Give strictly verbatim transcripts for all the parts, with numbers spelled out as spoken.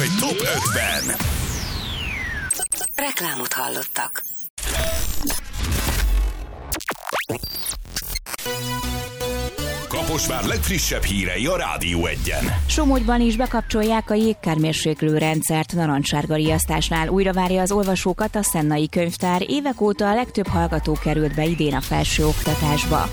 Rádió egy top ötven. Reklámot hallottak. Kaposvár legfrissebb hírei a Rádió egyen. Somogyban is bekapcsolják a jégkármérséklő rendszert narancssárga riasztásnál. Újra várja az olvasókat a Szennai Könyvtár. Évek óta a legtöbb hallgató került be idén a felsőoktatásba.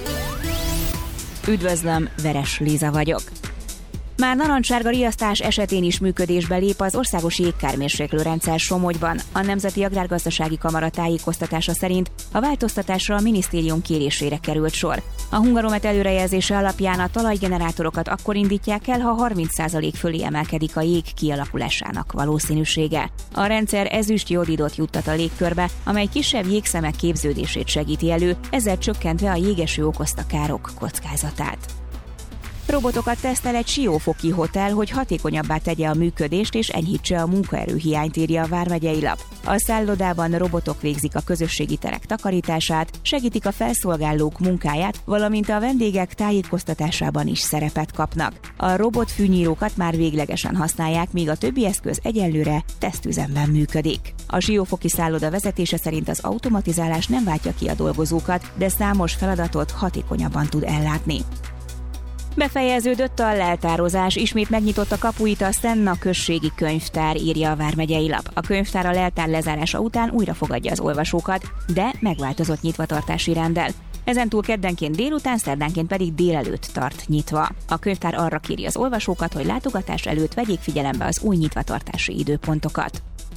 Üdvözlöm, Veres Liza vagyok. Már narancssárga riasztás esetén is működésbe lép az országos jégkármérséklő rendszer Somogyban. A Nemzeti Agrárgazdasági Kamara tájékoztatása szerint a változtatásra a minisztérium kérésére került sor. A Hungaromet előrejelzése alapján a talajgenerátorokat akkor indítják el, ha harminc százalék fölé emelkedik a jég kialakulásának valószínűsége. A rendszer ezüstjodidot juttat a légkörbe, amely kisebb jégszemek képződését segíti elő, ezzel csökkentve a jégeső okozta károk kockázatát. Robotokat tesztel egy siófoki hotel, hogy hatékonyabbá tegye a működést és enyhítse a munkaerőhiányt, írja a Vármegyei Lap. A szállodában robotok végzik a közösségi terek takarítását, segítik a felszolgálók munkáját, valamint a vendégek tájékoztatásában is szerepet kapnak. A robotfűnyírókat már véglegesen használják, míg a többi eszköz egyelőre tesztüzemben működik. A siófoki szálloda vezetése szerint az automatizálás nem váltja ki a dolgozókat, de számos feladatot hatékonyabban tud ellátni. Befejeződött a leltározás, ismét megnyitott a kapuit a Szenna községi könyvtár, írja a Vármegyei Lap. A könyvtár a leltár lezárása után újra fogadja az olvasókat, de megváltozott nyitvatartási renddel. Ezentúl keddenként délután, szerdánként pedig délelőtt tart nyitva. A könyvtár arra kéri az olvasókat, hogy látogatás előtt vegyék figyelembe az új nyitvatartási időpontokat.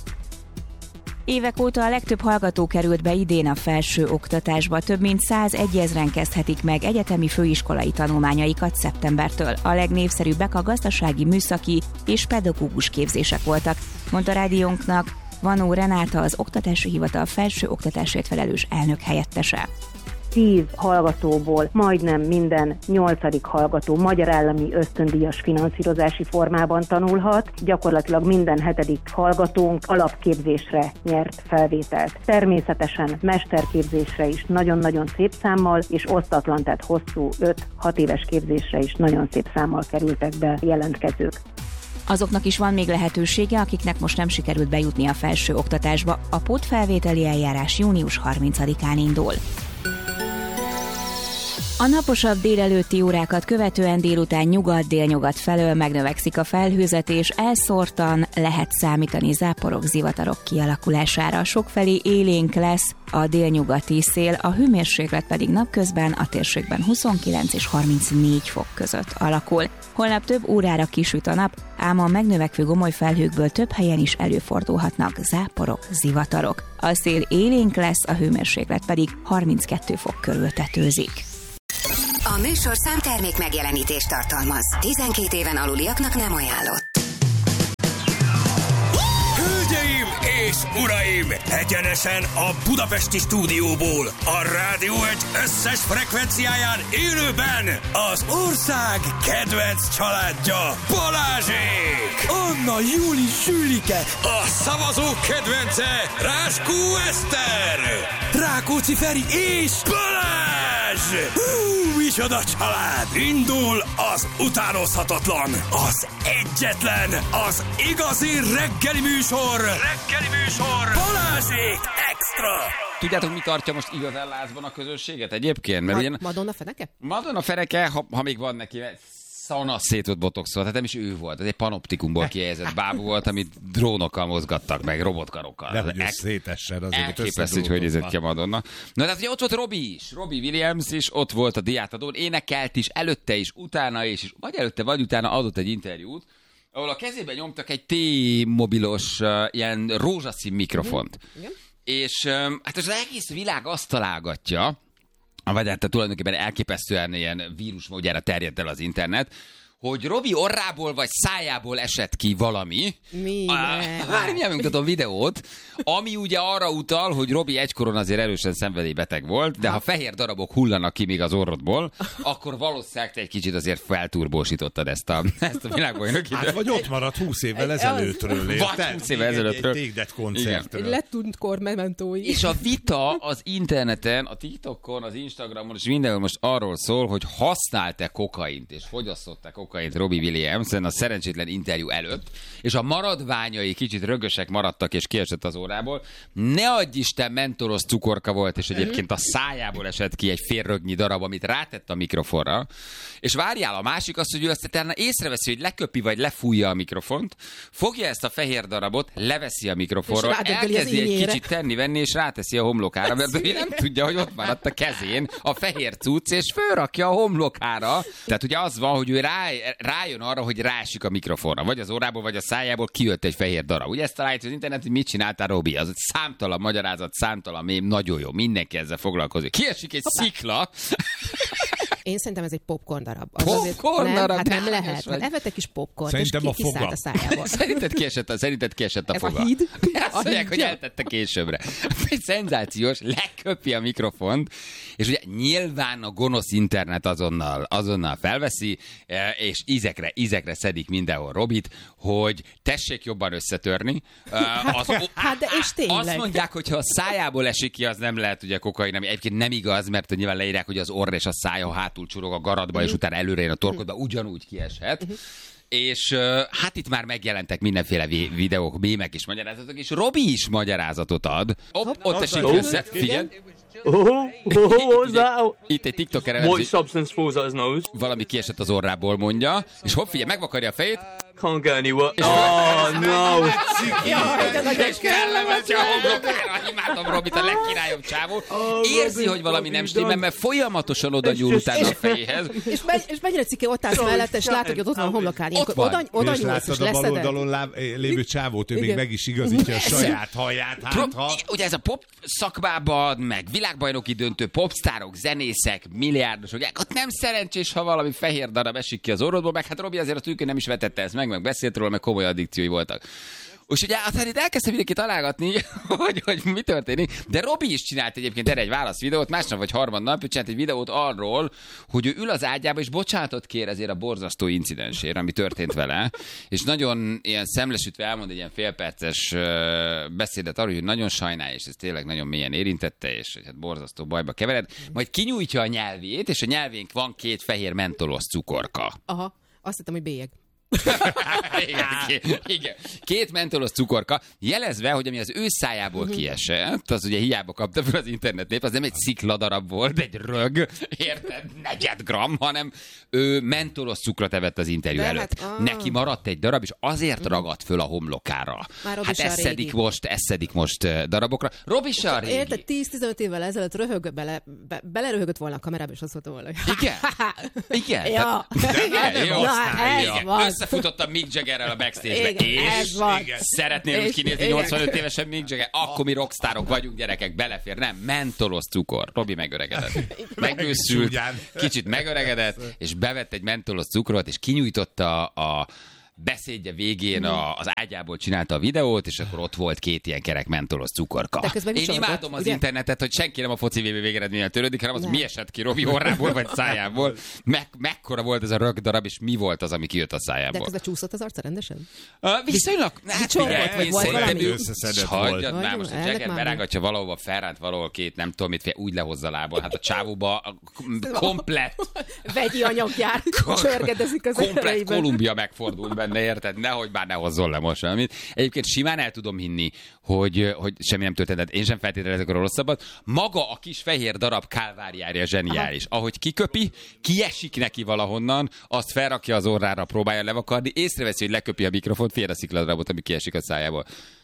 Évek óta a legtöbb hallgató került be idén a felső oktatásba. Több mint százegyezren kezdhetik meg egyetemi főiskolai tanulmányaikat szeptembertől. A legnépszerűbbek a gazdasági, műszaki és pedagógus képzések voltak, mondta rádiónknak Vanó Renáta, az Oktatási Hivatal felső oktatásért felelős elnök helyettese. tíz hallgatóból majdnem minden nyolcadik hallgató magyar állami ösztöndíjas finanszírozási formában tanulhat, gyakorlatilag minden hetedik hallgatónk alapképzésre nyert felvételt. Természetesen mesterképzésre is nagyon-nagyon szép számmal, és osztatlan, tehát hosszú öt-hat éves képzésre is nagyon szép számmal kerültek be jelentkezők. Azoknak is van még lehetősége, akiknek most nem sikerült bejutni a felső oktatásba. A pótfelvételi eljárás június harmincadikán indul. A naposabb délelőtti órákat követően délután nyugat-délnyugat felől megnövekszik a felhőzet, elszórtan lehet számítani záporok, zivatarok kialakulására. Sokfelé élénk lesz a délnyugati szél, a hőmérséklet pedig napközben a térségben huszonkilenc és harmincnégy fok között alakul. Holnap több órára kisüt a nap, ám a megnövekvő gomoly felhőkből több helyen is előfordulhatnak záporok, zivatarok. A szél élénk lesz, a hőmérséklet pedig harminckettő fok körül tetőzik. A műsorszám termék megjelenítést tartalmaz. tizenkét éven aluliaknak nem ajánlott. Hölgyeim és uraim! Egyenesen a budapesti stúdióból, a Rádió egy összes frekvenciáján élőben az ország kedvenc családja, Balázsék! Anna, Júli, Sülike! A szavazók kedvence, Ráskó Eszter! Rákóczi Feri és Balázs! Hú, micsoda család! Indul az utánozhatatlan, az egyetlen, az igazi reggeli műsor! Reggeli műsor! Balázsék Extra! Tudjátok, mi tartja most igazán lázban a közönséget egyébként? Mert Ma- ugyan... Madonna feneke? Madonna feneke, ha, ha még van neki, szana szétott botoxol, tehát nem is ő volt, ez egy panoptikumból kihelyezett bábú volt, amit drónokkal mozgattak meg, robotkarokkal. Nehogy ez szétessen azért. Elképesztő, hogy hogy nézett ki a Madonna. Na, tehát ugye ott volt Robbie is, Robbie Williams is, ott volt a diátadón, énekelt is, előtte is, utána is, és vagy előtte, vagy utána adott egy interjút, ahol a kezében nyomtak egy T-mobilos uh, ilyen rózsaszín mikrofont. Igen. És um, hát az egész világ azt találgatja, vagy hát tulajdonképpen elképesztően ilyen vírusmódjára terjedt el az internet, hogy Robbie orrából vagy szájából esett ki valami. Mi? Már nyomtatom videót, ami ugye arra utal, hogy Robbie egykoron azért erősen szenvedélybeteg volt, de ha fehér darabok hullanak ki még az orrodból, akkor valószínűleg te egy kicsit azért felturbósítottad ezt a, ezt a világbajnoki időt. Hát vagy ott maradt húsz évvel ezelőttről. Vagy húsz évvel ezelőttről. Egy Take That koncertről. Letűnt kor mementói. És a vita az interneten, a TikTokon, az Instagramon és mindenhol most arról szól, hogy használta kokaint és fogyasztotta kokaint kokaint Robbie Williams a szerencsétlen interjú előtt, és a maradványai kicsit rögösek maradtak, és kiesett az órából. Ne adj Isten, mentolos cukorka volt, és egyébként a szájából esett ki egy fél rögnyi darab, amit rátett a mikrofonra. És várjál, a másik az, hogy ő azt utána észreveszi, hogy leköpi vagy lefújja a mikrofont, fogja ezt a fehér darabot, leveszi a mikrofonról, elkezdi egy kicsit tenni-venni, és ráteszi a homlokára, mert ő nem tudja, hogy ott maradt a kezén a fehér cucc, és fölrakja a homlokára. Tehát ugye az van, hogy ő rá, rájön arra, hogy rásik a mikrofonra, vagy az órából, vagy a szájából kijött egy fehér darab. Ugye ezt találjuk az internet, hogy mit csináltál, Robi? Az egy számtalan magyarázat, számtalan mém, nagyon jó, mindenki ezzel foglalkozik. Kiesik egy szikla. Én szerintem ez egy popcorn darab. Az popcorn nem, darab? Hát nem lehet. Hát elvett egy kis popcorn, szerintem és a ki, foga. kiszállt a szájából. Szerinted kiesett a, szerinted kiesett a Ez foga? a híd? Azt mondják, hogy eltette későbbre. Egy szenzációs, leköpi a mikrofont, és ugye nyilván a gonosz internet azonnal, azonnal felveszi, és ízekre, ízekre szedik mindenhol Robit, hogy tessék jobban összetörni. Az, hát de és tényleg. Azt mondják, hogy ha a szájából esik ki, az nem lehet ugye kokain, ami egyébként nem igaz, mert nyilván leírják, hogy az orr és a szája hátul csurog a garatba, és utána előre jön a torkodba, ugyanúgy kieshet. És uh, hát itt már megjelentek mindenféle vé- videók, mémek és magyarázatok, és Robi is magyarázatot ad. Hopp, ott esik össze, figyelj. Oh, what was that? Itt egy TikToker White elemzi, substance falls out his nose. valami kiesett az orrából, mondja, és hopp, figyelj, megvakarja a fejét. Can't get anywhere. Oh, no. És kellemetja a homlokára, imádom Robit, a legkirályobb csávó. Érzi, hogy valami nem stimmel, mert folyamatosan oda nyúl utána a fejéhez. És, megy, és mennyire ciki ott állsz mellette, és látod, hogy ott van a homlokán. Ott van. Oda, oda és nyúlsz, és láttad a bal leszeded. oldalon láb, lévő csávót, ő még Igen. meg is igazítja a saját haját. Hát, Pro- ha... Ugye ez a pop szakmában, meg világbajnoki döntő popstárok, zenészek, milliárdosok, ott nem szerencsés, ha valami fehér darab esik ki az orrodból, meg hát Robi azért a tűkön nem is vetette ezt meg, meg beszélt róla, meg komoly addikciói voltak. És ugye hát itt elkezdte mindenki találgatni, hogy, hogy mi történik, de Robi is csinált egyébként erre egy válaszvideót, másnap vagy harmadnap, ő csinált egy videót arról, hogy ő ül az ágyába, és bocsánatot kér ezért a borzasztó incidensért, ami történt vele, és nagyon ilyen szemlesütve elmond egy ilyen félperces beszédet arról, hogy nagyon sajnálja, és ez tényleg nagyon mélyen érintette, és hogy hát borzasztó bajba kevered, majd kinyújtja a nyelvét, és a nyelvénk van két fehér mentolos cukorka. Aha, azt hittem, hogy bélyeg. igen, igen. Két mentolos cukorka, jelezve, hogy ami az ő szájából kiesett, az ugye hiába kapta fel az internetnép, az nem egy szikladarab volt, egy rög, érted, negyed gram, hanem ő mentolos cukrot evett az interjú De előtt. hát, ah. Neki maradt egy darab, és azért ragadt föl a homlokára. Már Robi Hát se a ezt szedik régi. most, ezt szedik most uh, darabokra. Robi se a régi. Érted, tíz-tizenöt évvel ezelőtt röhög, bele, be, beleröhögött volna a kamerába, és azt mondta volna, hogy... Igen? Igen? Ja. Igen, jó. Na, ez Igen. van. Összefutottam Mick Jaggerrel a backstage-be, Igen, ez és van. szeretnél úgy És- kinézni igen. nyolcvanöt évesen Mick Jagger? Akkor mi rockstárok vagyunk, gyerekek, belefér. Nem, mentolos cukor. Robi megöregedett. Megőszült, Csúnyán. kicsit megöregedett, és bevett egy mentolos cukrot, és kinyújtotta a beszédje végén a, az ágyából csinálta a videót, és akkor ott volt két ilyen kerek mentolos cukorka. De közben Én vicsorgott, imádom az ugye? internetet, hogy senki nem a foci vé bé végeredménnyel törődik, hanem az, Nem. mi esett ki Robi orrából vagy szájából. Meg, mekkora volt ez a rögdarab, és mi volt az, ami kijött a De szájából. közben csúszott az arca rendesen? Uh, viszonylag, hát Vicsorgott, figyelj, vagy én volt szerintem valami? ő Összeszedett hagyjad volt. már most, hogy Ennek Jagger már berágatja valahova, felránt valahol két, nem tudom mit, úgy lehozza lából. Hát a csávóba a komplett, Vegyi anyaggyár csörgedezik az komplett erejében. Kolumbia megfordult benne, érted? Nehogy már ne hozzon le most valamit. Egyébként simán el tudom hinni, hogy, hogy semmi nem történt, tehát én sem feltételezek a rosszabbat. Maga a kis fehér darab kálváriája zseniális. Aha. Ahogy kiköpi, kiesik neki valahonnan, azt felrakja az orrára, próbálja levakarni, észreveszi, hogy leköpi a mikrofont, fél a szikladarabot, ami kiesik a szájából.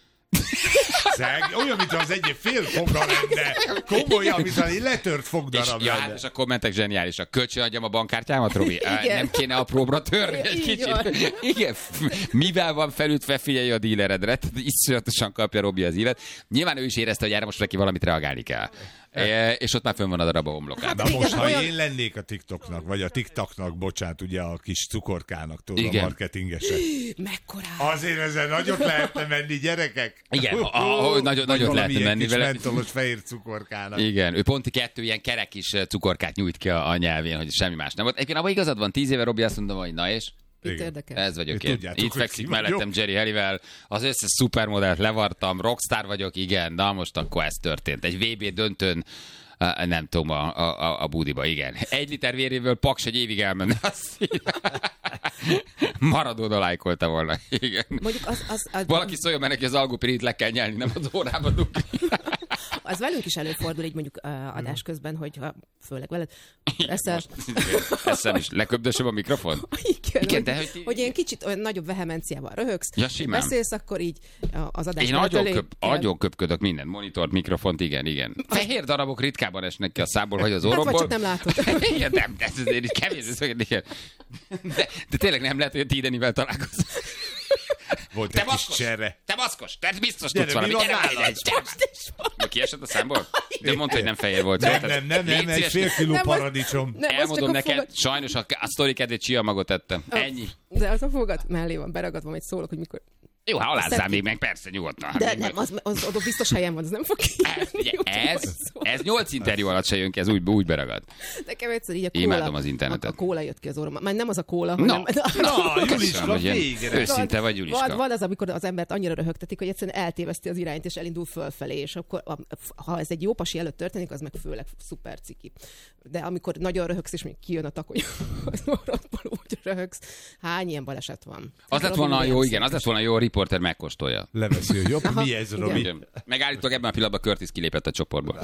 Szeg, olyan, mint az egy fél foga lenne. Komolyan, mint egy letört És, fogdarab ja, lenne. hát, és a kommentek zseniálisak. Kölcsön adjam a bankkártyámat, Robi? Á, nem kéne apróbra törni egy Így kicsit? van. Igen. Mivel van felütve, figyelj a díleredre. Iszonyatosan kapja Robi az ívet. Nyilván ő is érezte, hogy erre most neki valamit reagálni kell. E, és ott már fönn van a darab a homlokán. Na igen, most, ha olyan- én lennék a TikToknak, vagy a TikToknak, bocsánat, ugye a kis cukorkának, tudod, Igen. a marketingesek. Mekkorá? Azért ezen nagyot lehetne menni, gyerekek. Igen, a- a- a- nagyot- Vagy nagyot lehetne valamilyen menni kis vele. mentolos fehér cukorkának. Igen, ő pont kettő ilyen kerek kis cukorkát nyújt ki a, a nyelvén, hogy semmi más nem volt. Egyébként abban igazad van, tíz éve Robi azt mondom, hogy na és? Itt Igen. érdekel. Ez vagyok Itt én. tudjátok, Itt hogy fekszik ki mellettem vagyok. Jerry Hallivel. Az összes szupermodellt levartam, rockstar vagyok, igen, na most akkor ez történt. Egy vé bé döntőn A, nem tudom, a, a, a budiba, igen. Egy liter véréből Paks egy évig elmenne. Maradona lájkolta volna. Igen. Mondjuk az, az, az, Valaki szóljon, mert neki az algopirit le kell nyelni, nem az órába dugni. Az velünk is előfordul, így mondjuk uh, adás közben, hogy ha, főleg veled, eszel... Eszem is. Leköbdösöm a mikrofon? Igen, Igen, hogy, de hogy... hogy ilyen kicsit olyan nagyobb vehemenciával röhögsz, Ja, simán. beszélsz, akkor így az adás... Én nagyon, köp, nagyon köpködök minden. Monitort, mikrofont, igen, igen. Fehér darabok ritkában esnek ki a szából, vagy az orromból. Hát, vagy csak nem látod. Igen, nem, de ez azért így kevés, igen. De, de tényleg nem lehet, hogy a Tidenivel találkozom. Volt te egy maszkos, kis cserre. te maszkos, te biztos Gyere, tudsz valami. mi van Gyere, nálad? gyere, gyere. Kiesett a számból? De mondta, hogy nem fehér volt. Nem, nem, nem, nem, egy fél kiló Nem, paradicsom. Nem, Elmondom neked, fogad... sajnos a, a sztori kedvét csiamagot ettem. Ennyi. De az a fogad mellé van beragadva, majd szólok, hogy mikor... Jó, ha alázzál még meg, persze, nyugodtan. De nem, az, az, az biztos helyen van, az nem fog kijönni. Ez, ez nyolc interjú alatt se jön ki, ez úgy, úgy beragad. Nekem egyszer így a kóla. Imádom az internetet. A, a kóla jött ki az orrom. Már nem az a kóla, No. hanem... Na, Juliska, végre. Őszinte vagy, Juliska. Van, van az, amikor az embert annyira röhögtetik, hogy egyszerűen eltéveszti az irányt, és elindul fölfelé, és akkor, ha ez egy jó pasi előtt történik, az meg főleg szuper ciki. De amikor nagyon röhögsz, és még kijön a takony az orrodból, úgy röhögsz. Hány ilyen baleset van? Az lett volna jó, igen, az lett volna jó, a riporter megkóstolja. Leveszi, hogy jobb, mi ez, Robi? Igen. Megállítólag ebben a pillanatban Curtis kilépett a csoportból.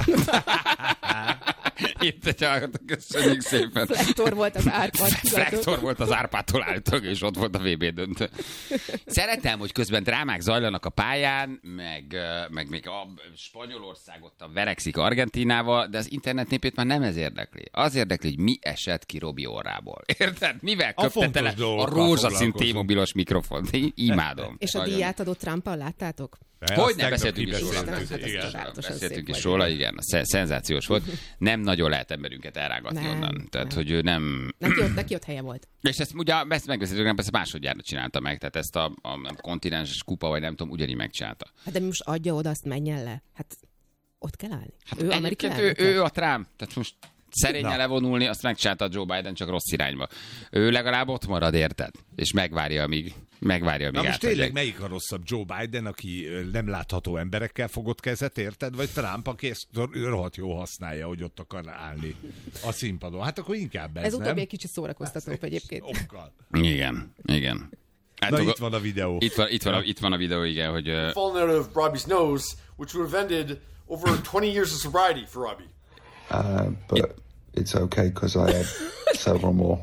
Itt egy hallgatók, köszönjük szépen. Flektor volt az Árpád. Flektor volt az Árpádtól állítólag, és ott volt a vé bé döntő. Szeretem, hogy közben drámák zajlanak a pályán, meg, meg még a Spanyolország ott a verekszik Argentínával, de az internet népét már nem ez érdekli. Az érdekli, hogy mi esett ki Robi orrából. Érted? Mivel köpte tele a rózsaszín T-mobilos mikrofont? Én imádom. És a díját adott Trumpal láttátok? Hogy nem beszéltünk is róla? Hát Beszéltünk is róla, igen. Szenzációs volt. Nem nagyon lehet emberünket elrágatni nem, onnan. Tehát, nem. hogy ő nem... Neki ott, neki ott helye volt. És ezt ugye, ezt megbeszéltük, nem persze másodjára csinálta meg, tehát ezt a, a kontinenses kupa, vagy nem tudom, ugyanígy megcsinálta. Hát de most adja oda, azt menjen le. Hát ott kell állni. Hát ő Amerikai ő, ő a Trump, tehát most szerényen levonulni, azt megcsinálta a Joe Biden, csak rossz irányba. Ő legalább ott marad, érted? És megvárja, amíg megvárja, amíg Na most átadják. tényleg melyik a rosszabb? Joe Biden, aki nem látható emberekkel fogott kezet, érted? Vagy Trump, aki ezt rohadt jó használja, hogy ott akar állni a színpadon? Hát akkor inkább ez, Ez nem? utóbbi egy kicsit szórakoztatóbb egyébként. Okkal. Igen, igen. Hát, Na itt van a videó. Itt van, itt van, a, itt van a videó, igen, hogy... Uh... fallen out of Robbie's nose, which would have ended over twenty years of sobriety for Robbie. Uh, but it's okay because I had several more.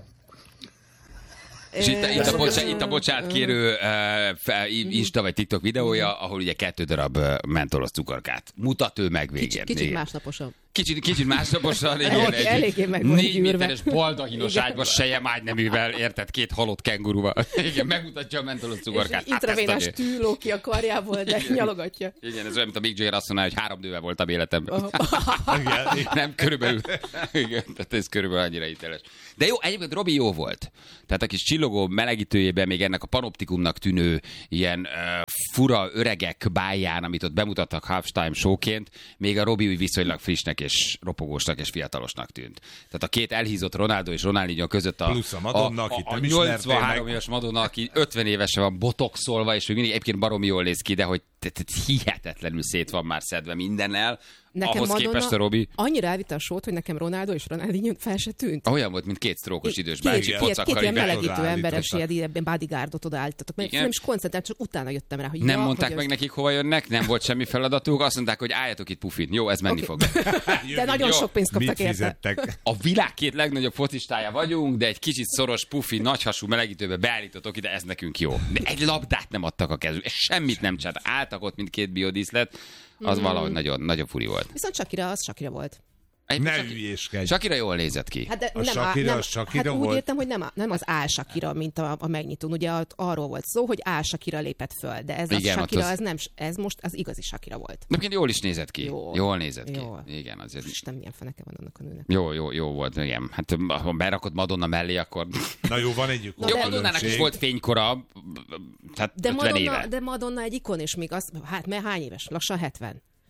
És itt, itt, a, bocsá, itt a bocsánat kérő uh, Insta vagy TikTok videója, ahol ugye kettő darab uh, mentolos cukorkát mutat ő meg végén. Kicsit, kicsit másnaposan. Kicsit, kicsit másnaposan, igen, Elég- egy eléggé meg van négy gyűrve. méteres baldahinos ágyba sejem ágyneművel, érted, két halott kenguruval. Igen, megmutatja a mentolos cukorkát. És intravénás tű ló ki a karjából, de nyalogatja. Igen, ez olyan, mint a Mick Jagger azt mondaná, hogy három nővel voltam életemben. Oh. Igen. Nem, körülbelül. Igen, tehát ez körülbelül annyira hiteles. De jó, egyébként Robi jó volt. Tehát a kis csillogó melegítőjében még ennek a panoptikumnak tűnő ilyen uh, fura öregek báján, amit ott bemutattak halftime showként, még a Robi úgy viszonylag frissnek és ropogósnak és fiatalosnak tűnt. Tehát a két elhízott Ronaldo és Ronaldinho között a, Plusz a Madonna, a, akit a, a nem ismertél nyolcvanhárom meg. éves Madonna, aki ötven évesen van botoxolva, és még mindig egyébként baromi jól néz ki, de hogy te, te, hihetetlenül szét van már szedve mindennel. Nekem Ahhoz Madonna képest a Robi annyira elvitte a sót, hogy nekem Ronaldo és Ronaldinho fel se tűnt. olyan volt, mint két sztrókos idős Két, bácsi két, két pocakkal ilyen így be- melegítő odaállítottak. emberes, ilyen bodyguardot odaállítottak. Mert Igen. nem is koncentrált, csak utána jöttem rá, hogy Nem ja, mondták hogy meg az- nekik, hova jönnek, nem volt semmi feladatuk, azt mondták, hogy álljatok itt pufin. Jó, ez menni Oké. fog. De nagyon Jó. sok pénzt Mit kaptak érte. fizettek? A világ két legnagyobb focistája vagyunk, de egy kicsit szoros, pufi, nagyhasú melegítőbe beállítottok ide, ez nekünk jó. De egy labdát nem adtak a kezük, semmit nem csinált. Álltak ott, mint két biodíszlet, az Mm. valahogy nagyon, nagyon furi volt. Viszont Shakira az Shakira volt. Ne hülyéskedj. Shakira jól nézett ki. Hát de A nem, Shakira, nem, a Shakira hát úgy volt? értem, hogy nem, a- nem az Al Shakira, mint a, a megnyitón. Ugye ott arról volt szó, hogy Al Shakira lépett föl, de ez Igen, a ott Shakira, az- ez, nem, ez most az igazi Shakira volt. De egyébként jól is nézett ki. Jó. Jól nézett ki. Jó. Igen, azért. Isten, milyen feneke van annak a nőnek. Jó, jó, jó volt, igen. Hát ha berakod Madonna mellé, akkor... Na jó, van egy Jó, különbség. Madonnának is volt fénykora, tehát De ötven Madonna, éve. de Madonna egy ikon, és még az, hát mert hány éves? Lassan hetven.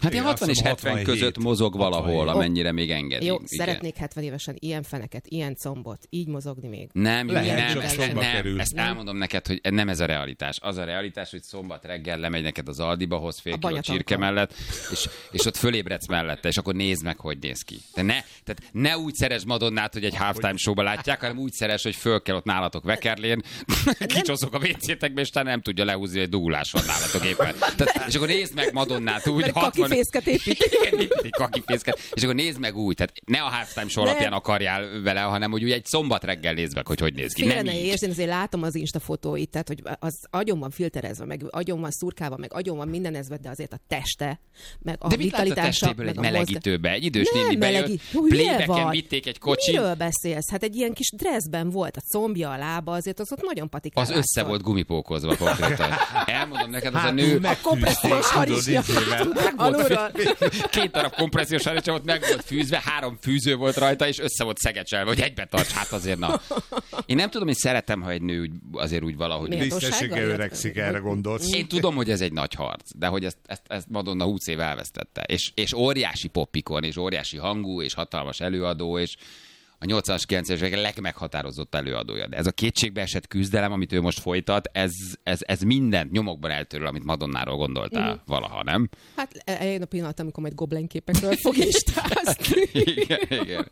Hát ilyen hatvan és hetven között mozog valahol, amennyire még engedi. Jó, szeretnék hetven évesen ilyen feneket, ilyen combot, így mozogni még. Nem, Júli, Lehet, nem, csak ezt, szóba nem, kerül. ezt elmondom neked, hogy nem ez a realitás. Az a realitás, hogy szombat reggel lemegy neked az Aldiba, hoz fél kiló csirke mellett, és, és ott fölébredsz mellette, és akkor nézd meg, hogy néz ki. De ne, tehát ne úgy szeresd Madonnát, hogy egy halftime showba látják, hanem úgy szeres, hogy föl kell ott nálatok Vekerlén, kicsoszok a vécétekbe, és nem tudja lehúzni, hogy dugulás van nálatok éppen. Tehát, és akkor nézd meg Madonnát úgy, hatvan... kakifészket épít. Igen, egy kakifészket. És akkor nézd meg úgy, tehát ne a halftime show alapján akarjál vele, hanem hogy úgy egy szombat reggel nézd meg, hogy hogy néz ki. Félre Nem ne így. értsd, én azért látom az Insta fotóit, tehát hogy az agyon van filterezve, meg agyon van szurkálva, meg agyon van mindenezve, de azért a teste, meg a De mit látsz a vitalitása, testéből egy meg a melegítőbe? Egy idős nem néni bejött, melegít. Hú, hülye playbacken vagy. vitték egy kocsin. Miről beszélsz? Hát egy ilyen kis dresszben volt, a combja, a lába, azért az ott nagyon patikán Az össze látszott. volt gumipókozva konkrétan. Elmondom neked, az a Hát, nő... meg- A kompressziós harisnya. Alulról. Két darab kompressziós harisnya ott meg volt fűzve, három fűző volt rajta, és össze volt szegecselve, hogy egybe tarts, hát azért na. Én nem tudom, hogy szeretem, ha egy nő úgy, azért úgy valahogy... Tisztessége öregszik, erre gondolsz. Én tudom, hogy ez egy nagy harc, de hogy ezt, ezt, ezt Madonna húsz év elvesztette. És, és óriási popikon, és óriási hangú, és hatalmas előadó, és a nyolcvanas, kilencvenes évek legmeghatározott előadója. De ez a kétségbeesett küzdelem, amit ő most folytat, ez, ez, ez mindent nyomokban eltörül, amit Madonnáról gondoltál mm. valaha, nem? Hát eljön a pillanat, amikor majd Goblen képekről fog istázni. Igen, igen.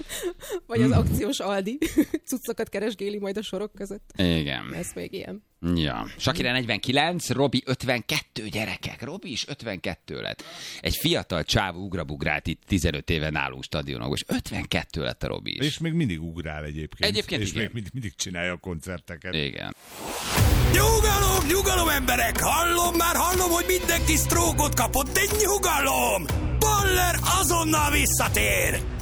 Vagy az akciós Aldi cuccokat keresgéli majd a sorok között. Igen. Ez még ilyen. Ja. Shakira negyvenkilenc, Robi ötvenkettő, gyerekek. Robi is ötvenkettő lett. Egy fiatal csávó ugrabugrált itt tizenöt éve nálunk stadionok, és ötvenkettő lett a Robi is. És még mindig ugrál egyébként. Egyébként és igen. még mindig, mindig csinálja a koncerteket. Igen. Nyugalom, nyugalom emberek! Hallom, már hallom, hogy mindenki sztrókot kapott, de nyugalom! Baller azonnal visszatér!